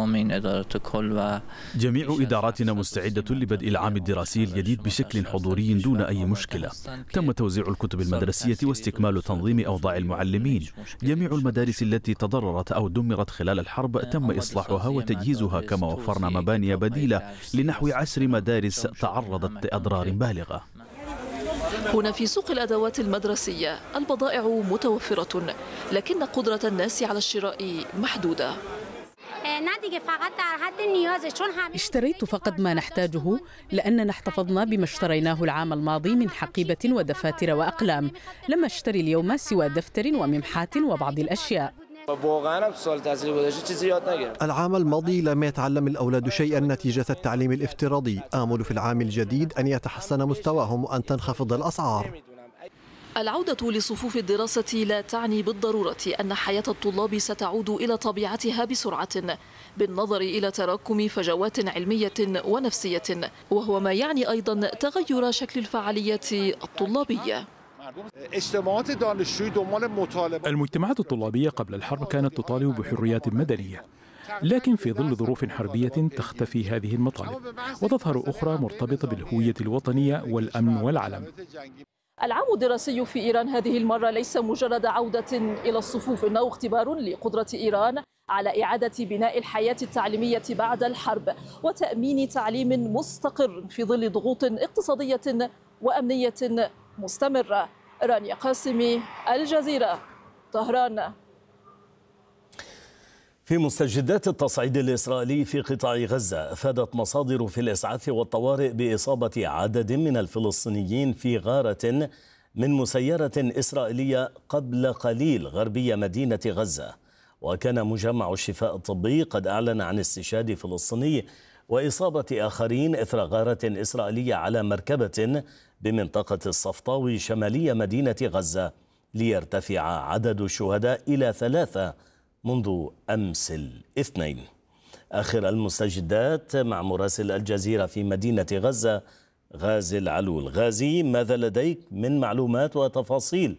جميع إداراتنا مستعدة لبدء العام الدراسي الجديد بشكل حضوري دون أي مشكلة. تم توزيع الكتب المدرسية واستكمال تنظيم أوضاع المعلمين. جميع المدارس التي تضررت أو دمرت خلال الحرب تم إصلاحها وتجهيزها، كما وفرنا مباني بديلة لنحو 10 مدارس تعرضت لأضرار بالغة. هنا في سوق الأدوات المدرسية البضائع متوفرة، لكن قدرة الناس على الشراء محدودة. اشتريت فقط ما نحتاجه لأننا احتفظنا بما اشتريناه العام الماضي من حقيبة ودفاتر وأقلام. لم اشتري اليوم سوى دفتر وممحات وبعض الأشياء. العام الماضي لم يتعلم الأولاد شيئا نتيجة التعليم الافتراضي. آمل في العام الجديد أن يتحسن مستواهم وأن تنخفض الأسعار. العودة لصفوف الدراسة لا تعني بالضرورة أن حياة الطلاب ستعود إلى طبيعتها بسرعة، بالنظر إلى تراكم فجوات علمية ونفسية، وهو ما يعني أيضا تغير شكل الفعاليات الطلابية. المجتمعات الطلابية قبل الحرب كانت تطالب بحريات مدنية، لكن في ظل ظروف حربية تختفي هذه المطالب وتظهر أخرى مرتبطة بالهوية الوطنية والأمن والعلم. العام الدراسي في إيران هذه المرة ليس مجرد عودة إلى الصفوف، إنه اختبار لقدرة إيران على إعادة بناء الحياة التعليمية بعد الحرب وتأمين تعليم مستقر في ظل ضغوط اقتصادية وأمنية مستمرة. رانيا قاسمي، الجزيرة، طهران. في مستجدات التصعيد الإسرائيلي في قطاع غزة، أفادت مصادر في الإسعاف والطوارئ بإصابة عدد من الفلسطينيين في غارة من مسيرة إسرائيلية قبل قليل غربي مدينة غزة. وكان مجمع الشفاء الطبي قد أعلن عن استشهاد فلسطيني وإصابة آخرين إثر غارة إسرائيلية على مركبة بمنطقة الصفطاوي شمالية مدينة غزة، ليرتفع عدد الشهداء إلى 3 منذ أمس الاثنين. آخر المستجدات مع مراسل الجزيرة في مدينة غزة غازي العلول. غازي، ماذا لديك من معلومات وتفاصيل؟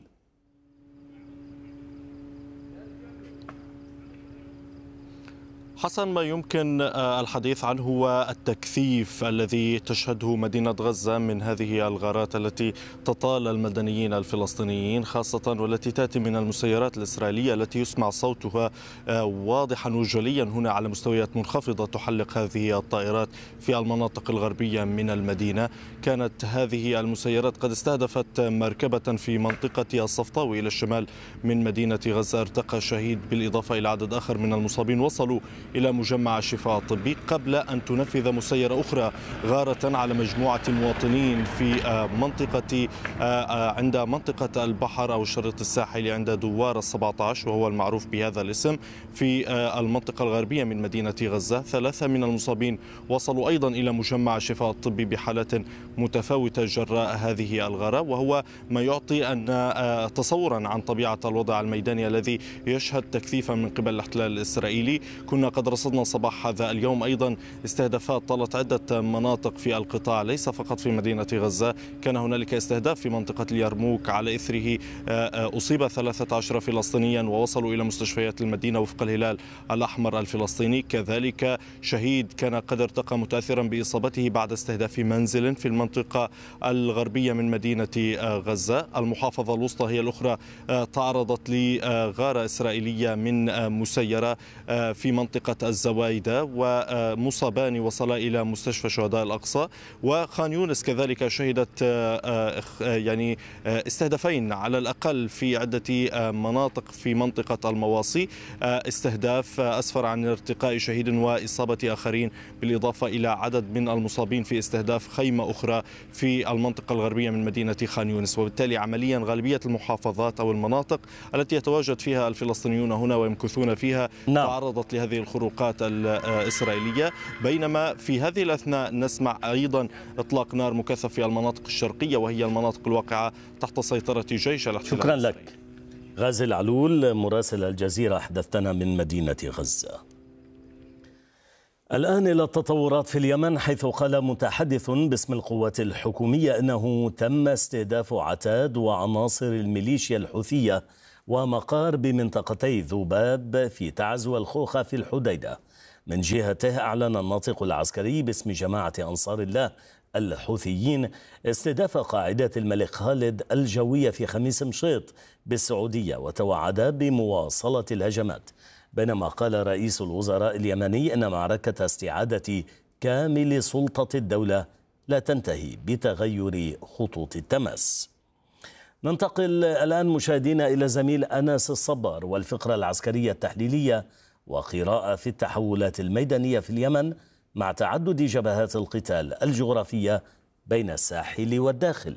حسن، ما يمكن الحديث عنه هو التكثيف الذي تشهده مدينة غزة من هذه الغارات التي تطال المدنيين الفلسطينيين خاصة، والتي تأتي من المسيرات الإسرائيلية التي يسمع صوتها واضحا وجليا هنا على مستويات منخفضة تحلق هذه الطائرات في المناطق الغربية من المدينة. كانت هذه المسيرات قد استهدفت مركبة في منطقة الصفطاوي إلى الشمال من مدينة غزة. ارتقى شهيد بالإضافة إلى عدد آخر من المصابين وصلوا إلى مجمع الشفاء الطبي قبل أن تنفذ مسيرة أخرى غارة على مجموعة مواطنين في منطقة عند منطقة البحر أو الشريط الساحلي عند دوار 17 وهو المعروف بهذا الاسم في المنطقة الغربية من مدينة غزة. 3 من المصابين وصلوا أيضا إلى مجمع الشفاء الطبي بحالة متفاوتة جراء هذه الغارة، وهو ما يعطي أن تصورا عن طبيعة الوضع الميداني الذي يشهد تكثيفا من قبل الاحتلال الإسرائيلي. كنا قد رصدنا صباح هذا اليوم أيضا استهدافات طالت عدة مناطق في القطاع، ليس فقط في مدينة غزة. كان هنالك استهداف في منطقة اليرموك، على إثره أصيب 13 فلسطينيا ووصلوا إلى مستشفيات المدينة وفق الهلال الأحمر الفلسطيني. كذلك شهيد كان قد ارتقى متأثرا بإصابته بعد استهداف منزل في المنطقة الغربية من مدينة غزة. المحافظة الوسطى هي الأخرى تعرضت لغارة إسرائيلية من مسيرة في منطقة الزوايدة، ومصابان وصلا إلى مستشفى شهداء الأقصى. وخان يونس كذلك شهدت يعني استهدافين على الأقل في عدة مناطق في منطقة المواصي. استهداف أسفر عن ارتقاء شهيد وإصابة آخرين، بالإضافة إلى عدد من المصابين في استهداف خيمة أخرى في المنطقة الغربية من مدينة خان يونس. وبالتالي عمليا غالبية المحافظات أو المناطق التي يتواجد فيها الفلسطينيون هنا ويمكثون فيها تعرضت لهذه الخروقات الإسرائيلية، بينما في هذه الأثناء نسمع أيضا إطلاق نار مكثف في المناطق الشرقية وهي المناطق الواقعة تحت سيطرة جيش الاحتلال. شكرا لك غازي العلول مراسل الجزيرة، حدثتنا من مدينة غزة. الآن إلى التطورات في اليمن، حيث قال متحدث باسم القوات الحكومية أنه تم استهداف عتاد وعناصر الميليشيا الحوثية ومقار بمنطقتي ذباب في تعز والخوخة في الحديدة. من جهته أعلن الناطق العسكري باسم جماعة أنصار الله الحوثيين استهداف قاعدة الملك خالد الجوية في خميس مشيط بالسعودية، وتوعد بمواصلة الهجمات. بينما قال رئيس الوزراء اليمني أن معركة استعادة كامل سلطة الدولة لا تنتهي بتغير خطوط التماس. ننتقل الآن مشاهدينا إلى زميل أنس الصبار والفقرة العسكرية التحليلية وقراءة في التحولات الميدانية في اليمن مع تعدد جبهات القتال الجغرافية بين الساحل والداخل.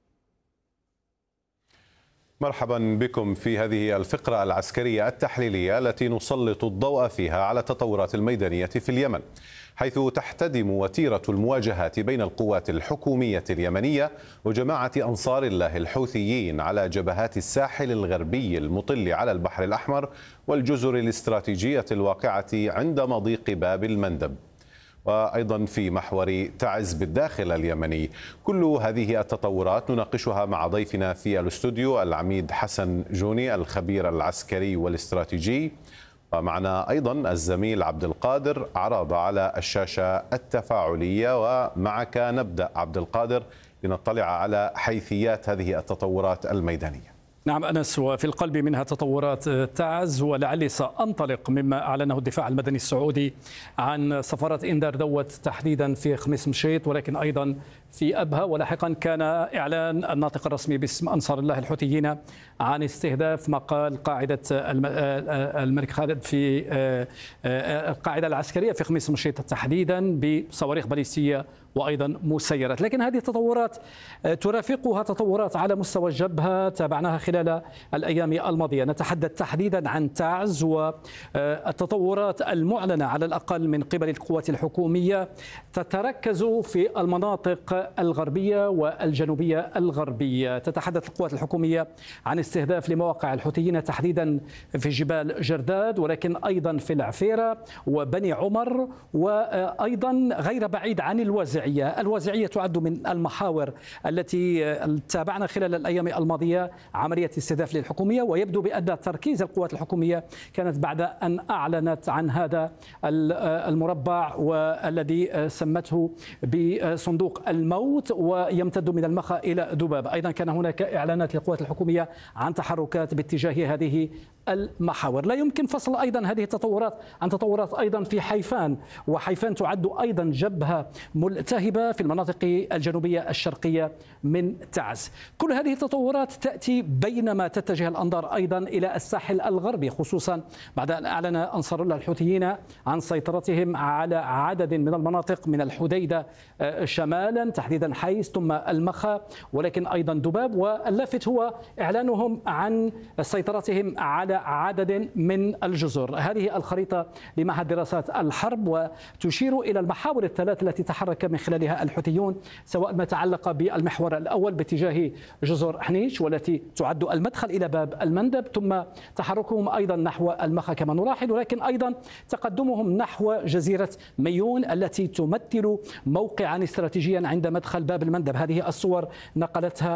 مرحبا بكم في هذه الفقرة العسكرية التحليلية التي نسلط الضوء فيها على التطورات الميدانية في اليمن، حيث تحتدم وتيرة المواجهات بين القوات الحكومية اليمنية وجماعة أنصار الله الحوثيين على جبهات الساحل الغربي المطل على البحر الأحمر والجزر الاستراتيجية الواقعة عند مضيق باب المندب، وأيضا في محور تعز بالداخل اليمني. كل هذه التطورات نناقشها مع ضيفنا في الاستوديو العميد حسن جوني الخبير العسكري والاستراتيجي، ومعنا أيضا الزميل عبد القادر عراضة على الشاشة التفاعلية. ومعك نبدأ عبد القادر لنطلع على حيثيات هذه التطورات الميدانية. نعم أنس، وفي القلب منها تطورات تعز، ولعلي سأنطلق مما أعلنه الدفاع المدني السعودي عن سفارة إندار دوت تحديدا في خميس مشيط، ولكن أيضا في أبها. ولاحقا كان إعلان الناطق الرسمي باسم أنصار الله الحوثيين عن استهداف مقال قاعدة الملك خالد في القاعدة العسكرية في خميس مشيط تحديدا بصواريخ باليستية وأيضا مسيرات. لكن هذه التطورات ترافقها تطورات على مستوى الجبهة تابعناها خلال الأيام الماضية. نتحدث تحديدا عن تعز والتطورات المعلنة على الأقل من قبل القوات الحكومية تتركز في المناطق الغربية والجنوبية الغربية. تتحدث القوات الحكومية عن استهداف لمواقع الحوثيين تحديدا في جبال جرداد، ولكن أيضا في العفيرة وبني عمر، وأيضا غير بعيد عن الوازعية تعد من المحاور التي تابعنا خلال الأيام الماضية عملية استهداف للحكومية. ويبدو بأن تركيز القوات الحكومية كانت بعد أن أعلنت عن هذا المربع والذي سمته بصندوق الموت ويمتد من المخا إلى ذباب. أيضا كان هناك إعلانات للقوات الحكومية عن تحركات باتجاه هذه المحاور. لا يمكن فصل أيضا هذه التطورات عن تطورات أيضا في حيفان، وحيفان تعد أيضا جبهة ملتهبة في المناطق الجنوبية الشرقية من تعز. كل هذه التطورات تأتي بينما تتجه الأنظار أيضا إلى الساحل الغربي، خصوصا بعد أن أعلن أنصار الله الحوثيين عن سيطرتهم على عدد من المناطق من الحديدة شمالا تحديدا حيس ثم المخا ولكن أيضا ذباب. واللافت هو إعلانهم عن سيطرتهم على عدد من الجزر. هذه الخريطة لمعهد دراسات الحرب وتشير إلى المحاور الثلاث التي تحرك من خلالها الحوثيون، سواء ما تعلق بالمحور الأول باتجاه جزر حنيش والتي تعد المدخل إلى باب المندب، ثم تحركهم أيضا نحو المخا كما نلاحظ، ولكن أيضا تقدمهم نحو جزيرة ميون التي تمثل موقعا استراتيجيا عند مدخل باب المندب. هذه الصور نقلتها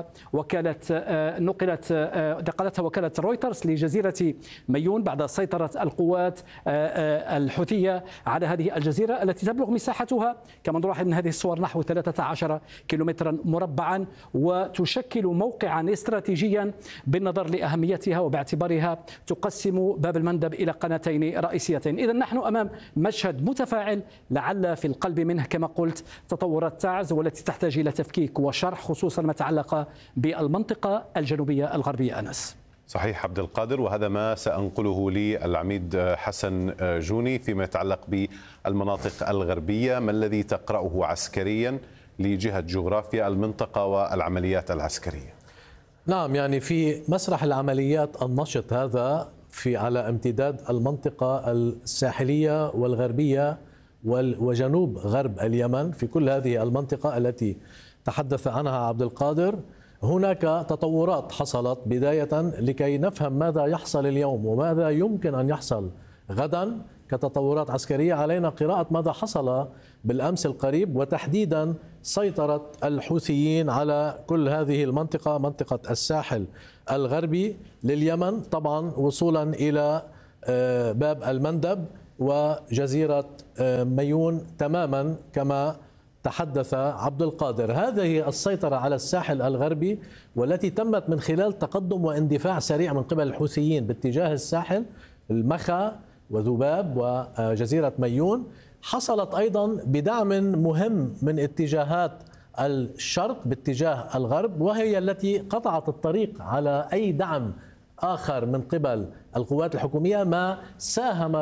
وكالة رويترز لجزيرة ميون بعد سيطرة القوات الحوثية على هذه الجزيرة التي تبلغ مساحتها كما نلاحظ من هذه الصور نحو 13 كيلومترا مربعا، وتشكل موقعا استراتيجيا بالنظر لأهميتها وباعتبارها تقسم باب المندب إلى قناتين رئيسيتين. إذا نحن أمام مشهد متفاعل لعل في القلب منه كما قلت تطورات تعز والتي تحتاج إلى تفكيك وشرح، خصوصا ما تعلق بالمنطقة الجنوبية الغربية. أنس صحيح عبد القادر، وهذا ما سأنقله للعميد حسن جوني فيما يتعلق بالمناطق الغربية. ما الذي تقرأه عسكريا لجهة جغرافيا المنطقة والعمليات العسكرية؟ نعم، يعني في مسرح العمليات النشط هذا على امتداد المنطقة الساحلية والغربية وجنوب غرب اليمن، في كل هذه المنطقة التي تحدث عنها عبد القادر هناك تطورات حصلت بداية لكي نفهم ماذا يحصل اليوم وماذا يمكن أن يحصل غدا كتطورات عسكرية. علينا قراءة ماذا حصل بالأمس القريب، وتحديدا سيطرة الحوثيين على كل هذه المنطقة، منطقة الساحل الغربي لليمن طبعا وصولا إلى باب المندب وجزيرة ميون تماما كما تحدث عبد القادر. هذه السيطرة على الساحل الغربي والتي تمت من خلال تقدم واندفاع سريع من قبل الحوثيين باتجاه الساحل، المخا وذباب وجزيرة ميون، حصلت أيضا بدعم مهم من اتجاهات الشرق باتجاه الغرب، وهي التي قطعت الطريق على أي دعم آخر من قبل القوات الحكومية، ما ساهم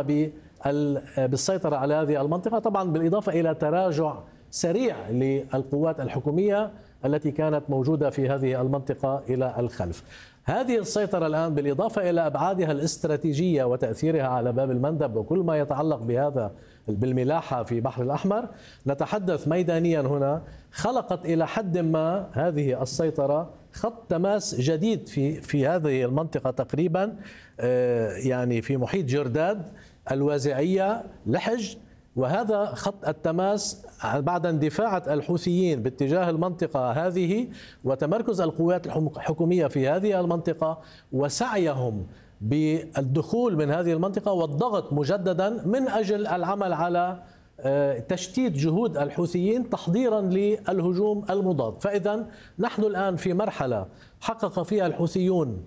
بالسيطرة على هذه المنطقة، طبعا بالإضافة إلى تراجع سريع للقوات الحكومية التي كانت موجودة في هذه المنطقة إلى الخلف. هذه السيطرة الآن بالإضافة إلى أبعادها الاستراتيجية وتأثيرها على باب المندب وكل ما يتعلق بهذا بالملاحة في بحر الأحمر، نتحدث ميدانيا هنا، خلقت إلى حد ما هذه السيطرة خط تماس جديد في هذه المنطقة تقريبا، يعني في محيط جرداد، الوازعية، لحج. وهذا خط التماس بعد اندفاع الحوثيين باتجاه المنطقة هذه وتمركز القوات الحكومية في هذه المنطقة وسعيهم بالدخول من هذه المنطقة والضغط مجددا من أجل العمل على تشتيت جهود الحوثيين تحضيرا للهجوم المضاد. فإذا نحن الآن في مرحلة حقق فيها الحوثيون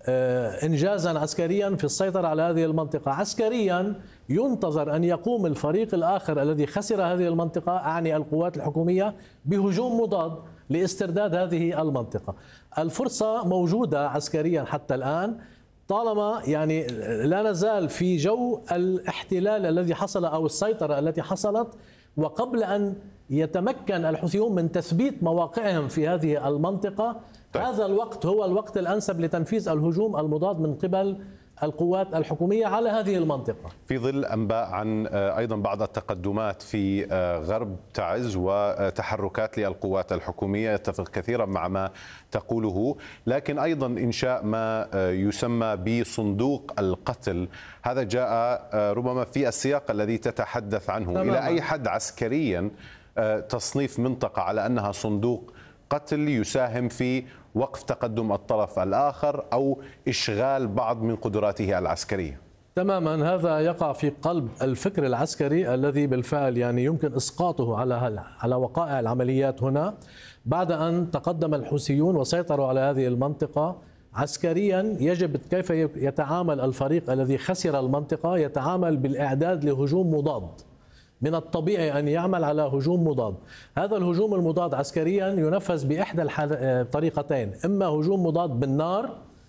إنجازا عسكريا في السيطرة على هذه المنطقة. عسكريا ينتظر أن يقوم الفريق الآخر الذي خسر هذه المنطقة، أعني القوات الحكومية، بهجوم مضاد لاسترداد هذه المنطقة. الفرصة موجودة عسكريا حتى الآن، طالما يعني لا نزال في جو الاحتلال الذي حصل أو السيطرة التي حصلت، وقبل أن يتمكن الحوثيون من تثبيت مواقعهم في هذه المنطقة. هذا الوقت هو الوقت الأنسب لتنفيذ الهجوم المضاد من قبل القوات الحكومية على هذه المنطقة، في ظل أنباء عن أيضا بعض التقدمات في غرب تعز وتحركات للقوات الحكومية. يتفق كثيرا مع ما تقوله، لكن أيضا إنشاء ما يسمى بصندوق القتل، هذا جاء ربما في السياق الذي تتحدث عنه. تماما. إلى أي حد عسكريا تصنيف منطقة على أنها صندوق قتل يساهم في وقف تقدم الطرف الآخر أو إشغال بعض من قدراته العسكرية؟ تماما، هذا يقع في قلب الفكر العسكري الذي بالفعل يعني يمكن إسقاطه على وقائع العمليات هنا. بعد أن تقدم الحوثيون وسيطروا على هذه المنطقة عسكريا، يجب كيف يتعامل الفريق الذي خسر المنطقة، يتعامل بالإعداد لهجوم مضاد. من الطبيعي أن يعمل على هجوم مضاد. هذا الهجوم المضاد عسكريا ينفذ بإحدى الطريقتين، إما هجوم مضاد بالنار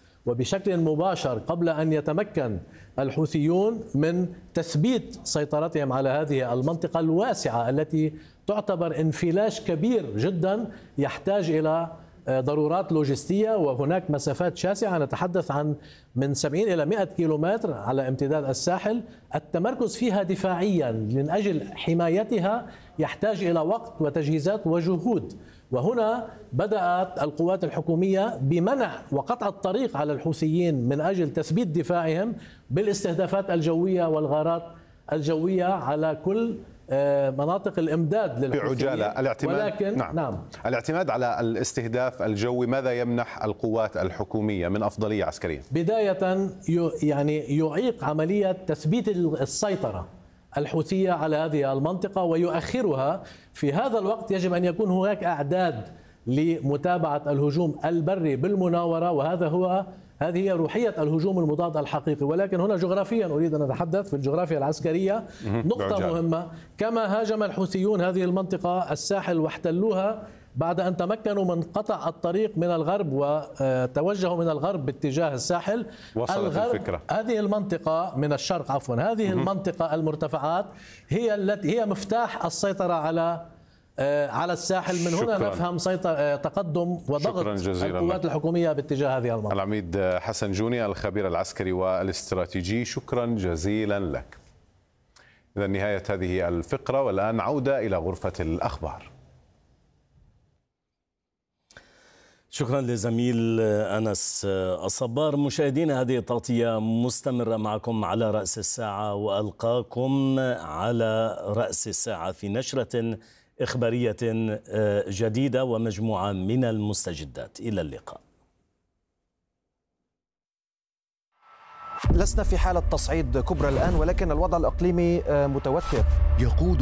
وبشكل مباشر قبل أن يتمكن الحوثيون من تثبيت سيطرتهم على هذه المنطقة الواسعة التي تعتبر انفلاج كبير جدا يحتاج إلى ضرورات لوجستية، وهناك مسافات شاسعة، نتحدث عن من 70 إلى 100 كيلومتر على امتداد الساحل. التمركز فيها دفاعيا من أجل حمايتها يحتاج إلى وقت وتجهيزات وجهود. وهنا بدأت القوات الحكومية بمنع وقطع الطريق على الحوثيين من أجل تثبيت دفاعهم بالاستهدافات الجوية والغارات الجوية على كل مناطق الإمداد للحوثيين بعجالة. الاعتماد ولكن نعم. الاعتماد على الاستهداف الجوي ماذا يمنح القوات الحكومية من أفضلية عسكرية؟ بداية يعني يعيق عملية تثبيت السيطرة الحوثية على هذه المنطقة ويؤخرها. في هذا الوقت يجب أن يكون هناك أعداد لمتابعة الهجوم البري بالمناورة، هذه هي روحية الهجوم المضاد الحقيقي. ولكن هنا جغرافيا أريد أن أتحدث في الجغرافيا العسكرية نقطة مهمة. كما هاجم الحوثيون هذه المنطقة الساحل واحتلوها بعد أن تمكنوا من قطع الطريق من الغرب وتوجهوا من الغرب باتجاه الساحل، وصلت الفكرة. هذه المنطقة من الشرق عفوا، هذه المنطقة المرتفعات هي مفتاح السيطرة على الساحل. من هنا نفهم تقدم وضغط القوات الحكومية باتجاه هذه المنطقة. العميد حسن جوني الخبير العسكري والاستراتيجي، شكرا جزيلا لك. إذا نهاية هذه الفقرة، والآن عودة إلى غرفة الأخبار. شكرا لزميل أنس الصبار. مشاهدينا، هذه التغطية مستمرة معكم على رأس الساعة، وألقاكم على رأس الساعة في نشرة إخبارية جديدة ومجموعة من المستجدات. إلى اللقاء. لسنا في حالة تصعيد كبرى الآن، ولكن الوضع الإقليمي متوتر. يقود